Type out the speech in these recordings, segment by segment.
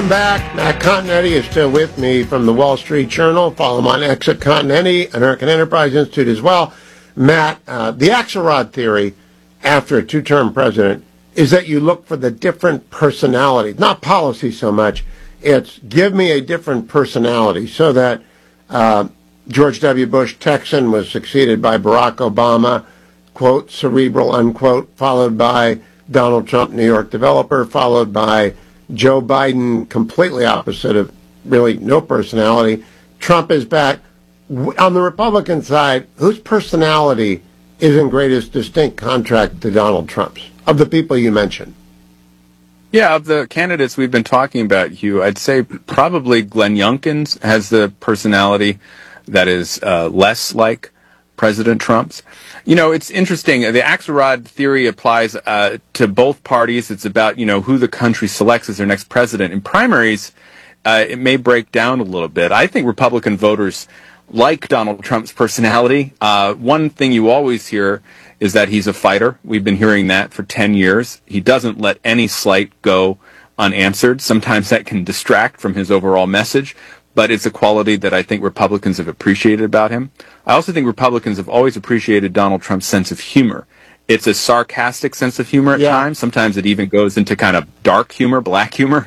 Back. Matt Continetti is still with me from the Wall Street Journal. Follow him on X at Continetti, American Enterprise Institute as well. Matt, the Axelrod theory after a two-term president is that you look for the different personalities, not policy so much. It's give me a different personality, so that George W. Bush, Texan, was succeeded by Barack Obama, quote, cerebral, unquote, followed by Donald Trump, New York developer, followed by Joe Biden, completely opposite of really no personality. Trump is back. On the Republican side, whose personality is in greatest distinct contrast to Donald Trump's, of the people you mentioned? Yeah, of the candidates we've been talking about, Hugh, I'd say probably Glenn Youngkin has the personality that is less like President Trump's. You know, it's interesting. The Axelrod theory applies to both parties. It's about, who the country selects as their next president. In primaries, it may break down a little bit. I think Republican voters like Donald Trump's personality. One thing you always hear is that he's a fighter. We've been hearing that for 10 years. He doesn't let any slight go unanswered. Sometimes that can distract from his overall message, but it's a quality that I think Republicans have appreciated about him. I also think Republicans have always appreciated Donald Trump's sense of humor. It's a sarcastic sense of humor at times. Sometimes it even goes into kind of dark humor, black humor,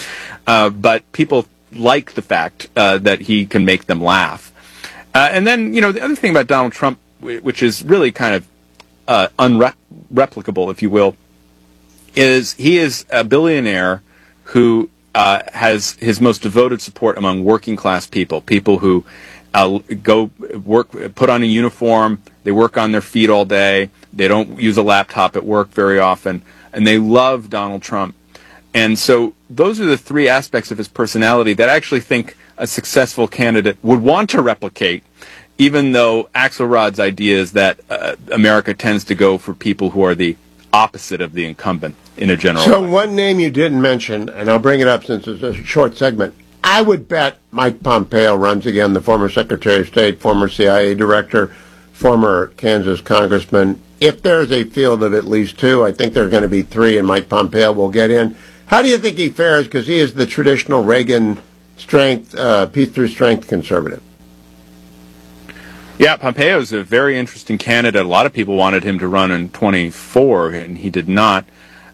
But people like the fact that he can make them laugh. And then, the other thing about Donald Trump, which is really kind of unreplicable, if you will, is he is a billionaire who has his most devoted support among working class people who go work, put on a uniform, they work on their feet all day, they don't use a laptop at work very often, and they love Donald Trump. And so those are the three aspects of his personality that I actually think a successful candidate would want to replicate, even though Axelrod's idea is that America tends to go for people who are the opposite of the incumbent in a general way. One name you didn't mention, and I'll bring it up since it's a short segment, I would bet Mike Pompeo runs again, the former Secretary of State, former CIA director, former Kansas congressman. If there's a field of at least two, I think there are going to be three, and Mike Pompeo will get in. How do you think he fares? Because he is the traditional Reagan strength, peace through strength conservative. Yeah, Pompeo is a very interesting candidate. A lot of people wanted him to run in 24, and he did not.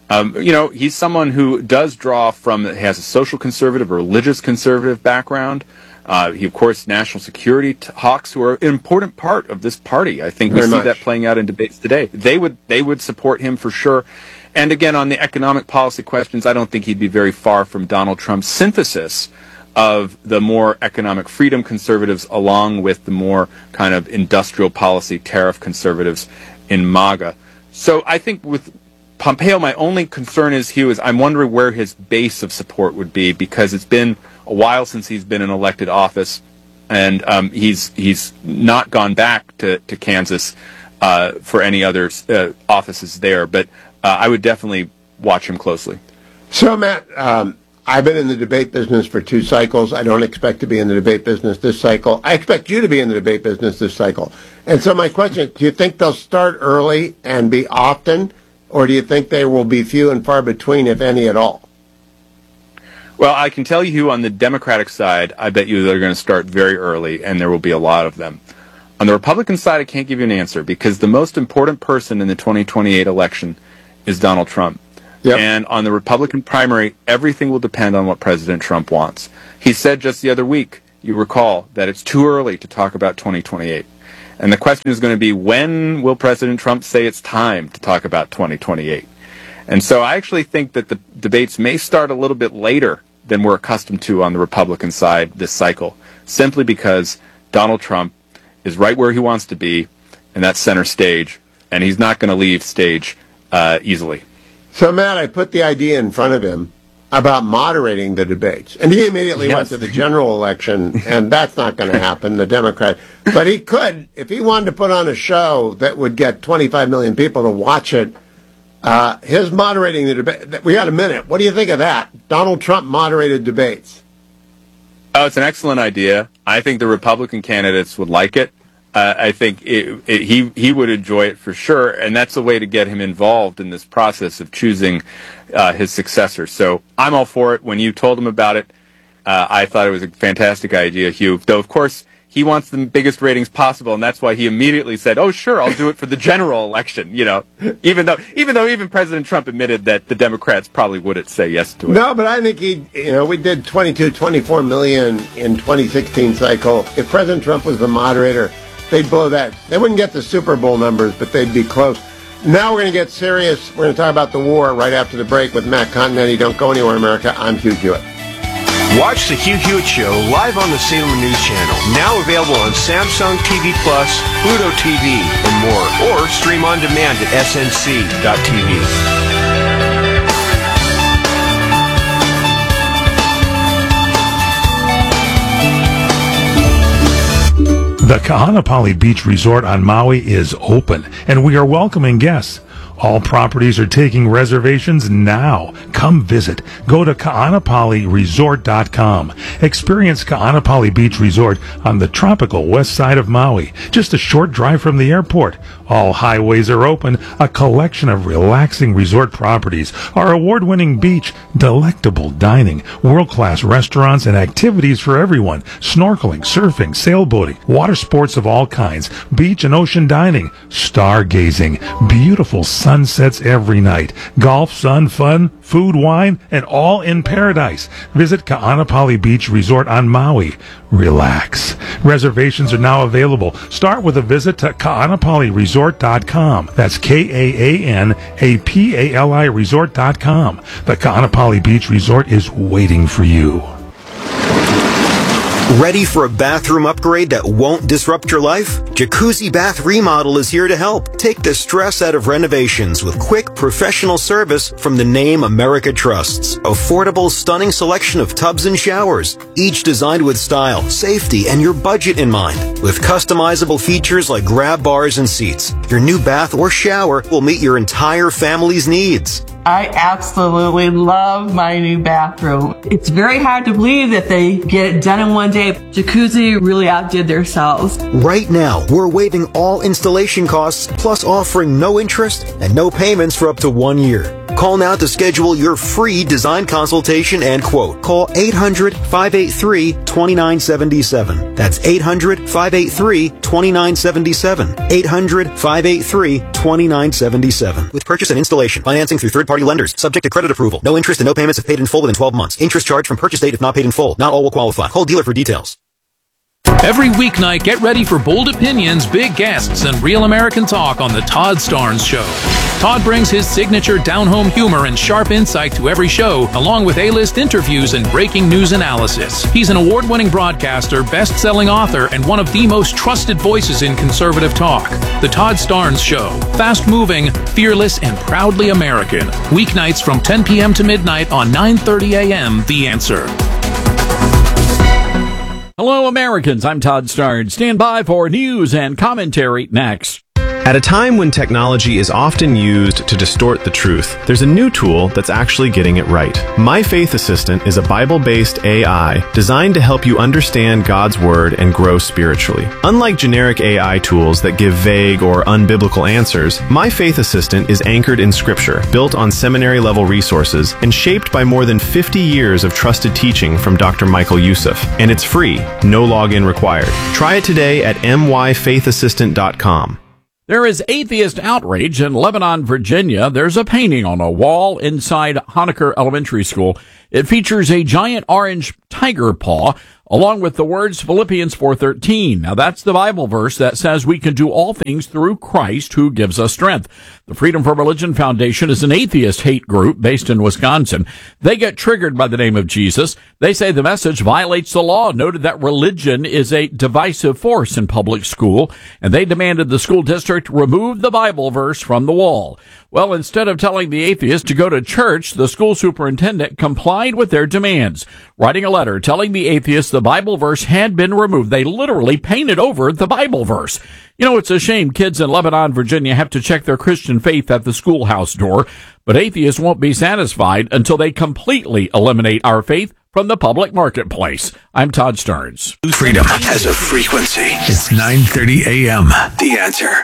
He's someone who does draw from, has a social conservative, a religious conservative background. He, of course, national security hawks, who are an important part of this party. I think we see that playing out in debates today. They would support him for sure. And again, on the economic policy questions, I don't think he'd be very far from Donald Trump's synthesis of the more economic freedom conservatives along with the more kind of industrial policy tariff conservatives in MAGA. So I think with Pompeo, my only concern is I'm wondering where his base of support would be, because it's been a while since he's been in elected office, and he's not gone back to Kansas for any other offices there. But I would definitely watch him closely. So, Matt, I've been in the debate business for 2 cycles. I don't expect to be in the debate business this cycle. I expect you to be in the debate business this cycle. And so my question is, do you think they'll start early and be often, or do you think they will be few and far between, if any at all? Well, I can tell you on the Democratic side, I bet you they're going to start very early, and there will be a lot of them. On the Republican side, I can't give you an answer, because the most important person in the 2028 election is Donald Trump. Yep. And on the Republican primary, everything will depend on what President Trump wants. He said just the other week, you recall, that it's too early to talk about 2028. And the question is going to be, when will President Trump say it's time to talk about 2028? And so I actually think that the debates may start a little bit later than we're accustomed to on the Republican side this cycle, simply because Donald Trump is right where he wants to be, and that's center stage, and he's not going to leave stage easily. So, Matt, I put the idea in front of him about moderating the debates. And he immediately went to the general election, and that's not going to happen, the Democrat. But he could, if he wanted to put on a show that would get 25 million people to watch it, his moderating the debate. We got a minute. What do you think of that? Donald Trump moderated debates. Oh, it's an excellent idea. I think the Republican candidates would like it. I think he would enjoy it for sure, and that's a way to get him involved in this process of choosing his successor. So I'm all for it. When you told him about it, I thought it was a fantastic idea, Hugh. Though, of course, he wants the biggest ratings possible, and that's why he immediately said, "Oh, sure, I'll do it for the general election." You know, even though President Trump admitted that the Democrats probably wouldn't say yes to it. No, but I think we did 24 million in 2016 cycle. If President Trump was the moderator, they'd blow that. They wouldn't get the Super Bowl numbers, but they'd be close. Now we're going to get serious. We're going to talk about the war right after the break with Matt Continetti. Don't go anywhere, America. I'm Hugh Hewitt. Watch the Hugh Hewitt Show live on the Salem News Channel. Now available on Samsung TV Plus, Pluto TV, and more. Or stream on demand at snc.tv. The Kahanapali Beach Resort on Maui is open, and we are welcoming guests. All properties are taking reservations now. Come visit. Go to kaanapaliresort.com. Experience Kaanapali Beach Resort on the tropical west side of Maui, just a short drive from the airport. All highways are open, a collection of relaxing resort properties, our award-winning beach, delectable dining, world-class restaurants, and activities for everyone. Snorkeling, surfing, sailboating, water sports of all kinds, beach and ocean dining, stargazing, beautiful sunsets every night, golf, sun, fun, food, wine, and all in paradise. Visit Kaanapali Beach Resort on Maui. Relax. Reservations are now available. Start with a visit to kaanapaliresort.com. That's KAANAPALI resort.com. The Kaanapali Beach Resort is waiting for you. Ready for a bathroom upgrade that won't disrupt your life? Jacuzzi Bath Remodel is here to help. Take the stress out of renovations with quick, professional service from the name America trusts. Affordable, stunning selection of tubs and showers, each designed with style, safety, and your budget in mind. With customizable features like grab bars and seats, your new bath or shower will meet your entire family's needs. I absolutely love my new bathroom. It's very hard to believe that they get it done in one day. Jacuzzi really outdid themselves. Right now, we're waiving all installation costs, plus offering no interest and no payments for up to 1 year. Call now to schedule your free design consultation and quote. Call 800-583-2977. That's 800-583-2977. 800-583-2977. With purchase and installation, financing through third-party lenders, subject to credit approval. No interest and no payments if paid in full within 12 months. Interest charged from purchase date if not paid in full. Not all will qualify. Call dealer for details. Every weeknight, get ready for bold opinions, big guests, and real American talk on The Todd Starnes Show. Todd brings his signature down-home humor and sharp insight to every show, along with A-list interviews and breaking news analysis. He's an award-winning broadcaster, best-selling author, and one of the most trusted voices in conservative talk. The Todd Starnes Show. Fast-moving, fearless, and proudly American. Weeknights from 10 p.m. to midnight on 9:30 a.m. The Answer. Hello, Americans. I'm Todd Starnes. Stand by for news and commentary next. At a time when technology is often used to distort the truth, there's a new tool that's actually getting it right. My Faith Assistant is a Bible-based AI designed to help you understand God's Word and grow spiritually. Unlike generic AI tools that give vague or unbiblical answers, My Faith Assistant is anchored in Scripture, built on seminary-level resources, and shaped by more than 50 years of trusted teaching from Dr. Michael Youssef. And it's free, no login required. Try it today at myfaithassistant.com. There is atheist outrage in Lebanon, Virginia. There's a painting on a wall inside Honaker Elementary School. It features a giant orange tiger paw, along with the words Philippians 4:13. Now, that's the Bible verse that says we can do all things through Christ who gives us strength. The Freedom from Religion Foundation is an atheist hate group based in Wisconsin. They get triggered by the name of Jesus. They say the message violates the law, noted that religion is a divisive force in public school, and they demanded the school district remove the Bible verse from the wall. Well, instead of telling the atheist to go to church, the school superintendent complied with their demands, writing a letter telling the atheist the Bible verse had been removed. They literally painted over the Bible verse. You know, it's a shame kids in Lebanon, Virginia have to check their Christian faith at the schoolhouse door, but atheists won't be satisfied until they completely eliminate our faith from the public marketplace. I'm Todd Starnes. Freedom has a frequency. It's 9:30 a.m. The Answer.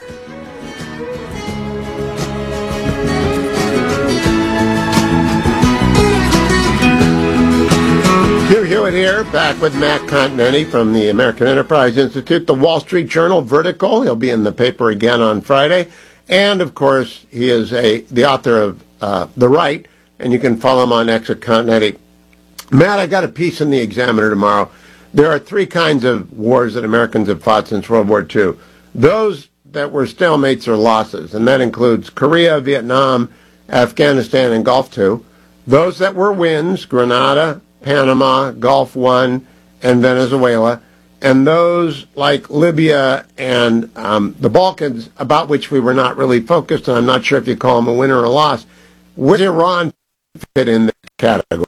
Hugh Hewitt here, back with Matt Continetti from the American Enterprise Institute, the Wall Street Journal Vertical. He'll be in the paper again on Friday. And, of course, he is the author of The Right, and you can follow him on X at Continetti. Matt, I got a piece in the Examiner tomorrow. There are three kinds of wars that Americans have fought since World War II. Those that were stalemates or losses, and that includes Korea, Vietnam, Afghanistan, and Gulf II. Those that were wins, Grenada, Panama, Gulf One, and Venezuela, and those like Libya and the Balkans, about which we were not really focused, and I'm not sure if you call them a win or a loss. Would Iran fit in the category?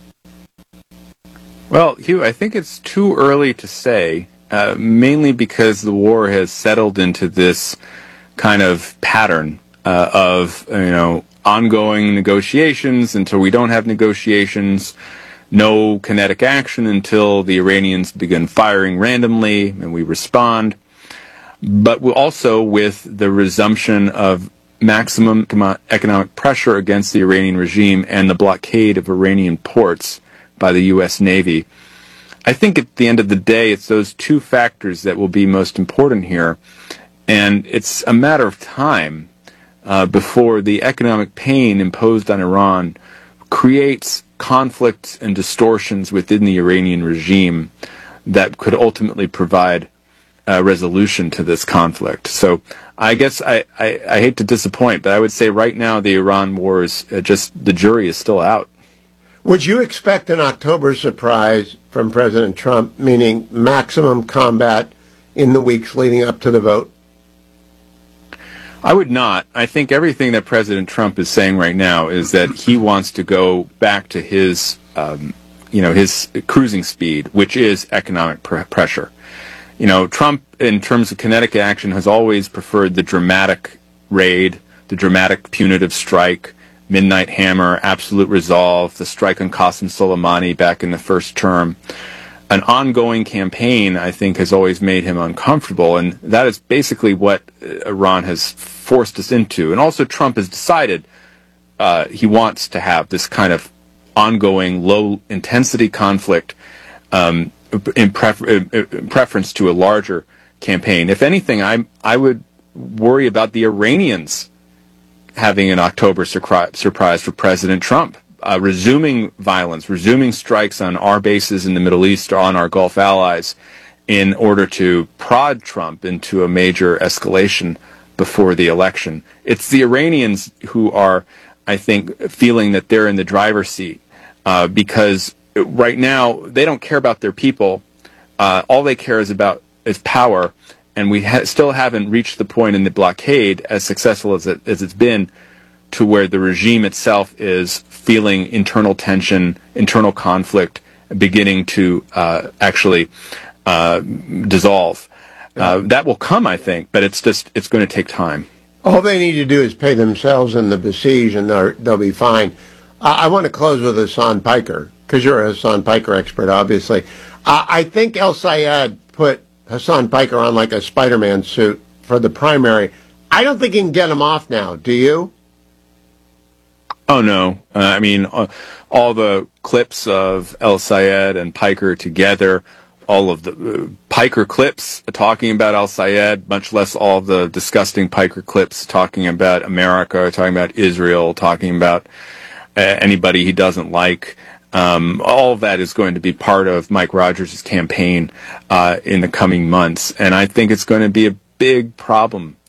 Well, Hugh, I think it's too early to say, mainly because the war has settled into this kind of pattern of ongoing negotiations until we don't have negotiations. No kinetic action until the Iranians begin firing randomly and we respond. But also with the resumption of maximum economic pressure against the Iranian regime and the blockade of Iranian ports by the U.S. Navy. I think at the end of the day, it's those two factors that will be most important here. And it's a matter of time before the economic pain imposed on Iran creates conflicts and distortions within the Iranian regime that could ultimately provide a resolution to this conflict. So I guess I hate to disappoint, but I would say right now the Iran war is the jury is still out. Would you expect an October surprise from President Trump, meaning maximum combat in the weeks leading up to the vote? I would not. I think everything that President Trump is saying right now is that he wants to go back to his, his cruising speed, which is economic pressure. Trump, in terms of kinetic action, has always preferred the dramatic raid, the dramatic punitive strike, midnight hammer, absolute resolve, the strike on Qasem Soleimani back in the first term. An ongoing campaign, I think, has always made him uncomfortable, and that is basically what Iran has forced us into. And also Trump has decided he wants to have this kind of ongoing low-intensity conflict in preference to a larger campaign. If anything, I would worry about the Iranians having an October surprise for President Trump. Resuming violence, resuming strikes on our bases in the Middle East or on our Gulf allies in order to prod Trump into a major escalation before the election. It's the Iranians who are, I think, feeling that they're in the driver's seat because right now they don't care about their people. All they care is power, and we still haven't reached the point in the blockade, as successful as it's been, to where the regime itself is feeling internal tension, internal conflict, beginning to actually dissolve. That will come, I think, but it's going to take time. All they need to do is pay themselves and the besieged, and they'll be fine. I want to close with Hassan Piker, because you're a Hassan Piker expert, obviously. I think El Sayed put Hassan Piker on like a Spider-Man suit for the primary. I don't think he can get him off now. Do you? Oh, no. I mean, all the clips of El Sayed and Piker together, all of the Piker clips talking about El Sayed, much less all of the disgusting Piker clips talking about America, talking about Israel, talking about anybody he doesn't like. All of that is going to be part of Mike Rogers' campaign in the coming months. And I think it's going to be a big problem